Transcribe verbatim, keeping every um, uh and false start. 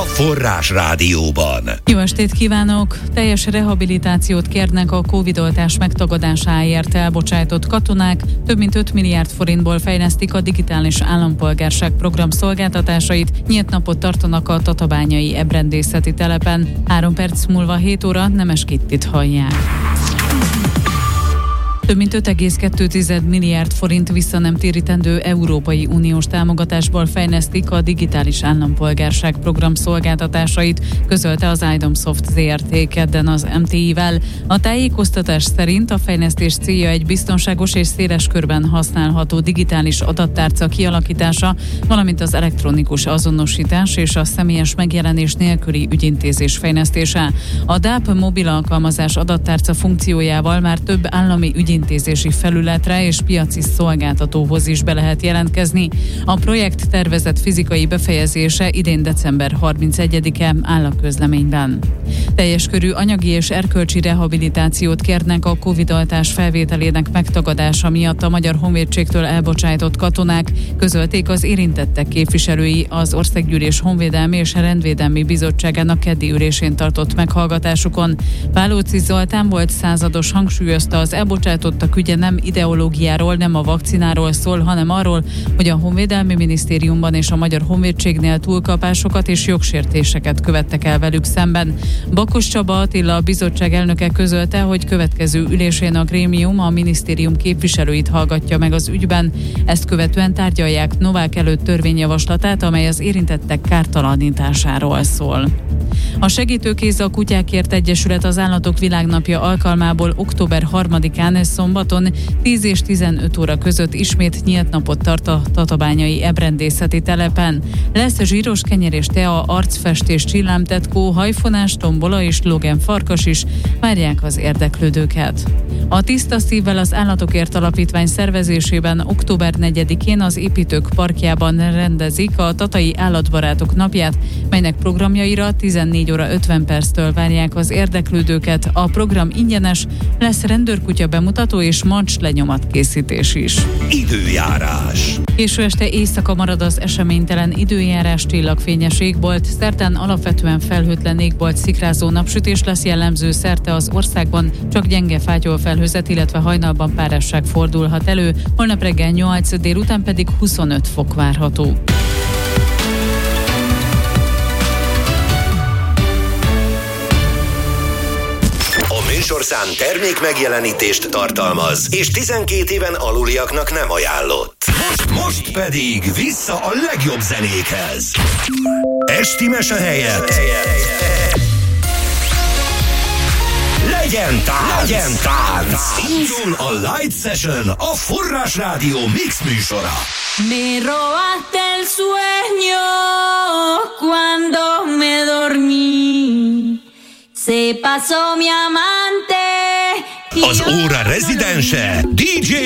Forrás Rádióban. Jó estét kívánok! Teljes rehabilitációt kérnek a Covid-oltás megtagadásáért elbocsájtott katonák. Több mint öt milliárd forintból fejlesztik a digitális állampolgárság program szolgáltatásait. Nyílt napot tartanak a tatabányai ebrendészeti telepen. Három perc múlva hét óra Nemes Kittit hallják. Több mint öt egész kettő milliárd forint visszanemtérítendő Európai Uniós támogatásból fejlesztik a digitális állampolgárság program szolgáltatásait, közölte az Idomsoft zé er té kedden az em té i-vel. A tájékoztatás szerint a fejlesztés célja egy biztonságos és széles körben használható digitális adattárca kialakítása, valamint az elektronikus azonosítás és a személyes megjelenés nélküli ügyintézés fejlesztése. A dé á pé mobil alkalmazás adattárca funkciójával már több állami ügyintézés intézési felületre és piaci szolgáltatóhoz is be lehet jelentkezni. A projekt tervezett fizikai befejezése idén december harmincegyedike áll a közleményben. Teljes körű anyagi és erkölcsi rehabilitációt kérnek a Covid-oltás felvételének megtagadása miatt a Magyar Honvédségtől elbocsájtott katonák, közölték az érintettek képviselői az Országgyűlés Honvédelmi és Rendvédelmi Bizottságának keddi ülésén tartott meghallgatásukon. Pálóczy Zoltán volt százados, hangsúlyozta, az elbocsájtott a ügye nem ideológiáról, nem a vakcináról szól, hanem arról, hogy a Honvédelmi Minisztériumban és a Magyar Honvédségnél túlkapásokat és jogsértéseket követtek el velük szemben. Bakos Csaba Attila, a bizottság elnöke közölte, hogy következő ülésén a grémium a minisztérium képviselőit hallgatja meg az ügyben. Ezt követően tárgyalják Novák előtt törvényjavaslatát, amely az érintettek kártalanításáról szól. A Segítőkéz a Kutyákért Egyesület az Állatok Világnapja alkalmából október harmadikán szombaton tíz és tizenöt óra között ismét nyílt napot tart a tatabányai ebrendészeti telepen. Lesz zsíros kenyér és tea, arcfestés, csillámtetkó, hajfonás, tombola és Logan farkas is, várják az érdeklődőket. A Tiszta Szívvel az Állatokért Alapítvány szervezésében október negyedikén az Építők Parkjában rendezik a Tatai Állatbarátok napját, melynek programjaira tizennégy óra ötven perctől várják az érdeklődőket. A program ingyenes, lesz rendőrkutya bemutató és mancs lenyomatkészítés is. Időjárás. Késő este éjszaka marad az eseménytelen időjárás, csillagfényes égbolt, szerdán alapvetően felhőtlen égbolt, szikrázó napsütés lesz jellemző szerte az országban, csak gyenge fátyolfelhőzet, illetve hajnalban párásság fordulhat elő, holnap reggel nyolc, délután pedig huszonöt fok várható. Műsorszám termék megjelenítést tartalmaz, és tizenkét éven aluliaknak nem ajánlott. Most, most pedig vissza a legjobb zenékhez. Esti mese helyett legyen tánc! Legyen tánc! Indul a Light Session, a Forrás Rádió mix műsora. Me robaste el sueño cuando me dormí. Se pasó mi amante. Az óra rezidense dé dzsé